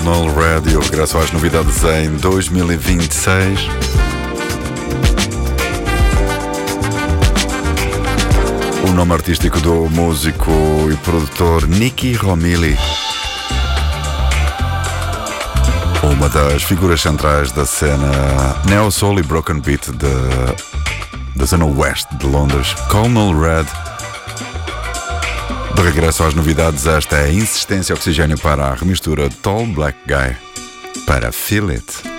Colonel Red e o regresso às novidades em 2026. O nome artístico do músico e produtor Nicky Romili, uma das figuras centrais da cena neo soul e broken beat da zona oeste de Londres. Colonel Red, de regresso às novidades, esta é a insistência oxigênio para a remistura Tall Black Guy para Feel It.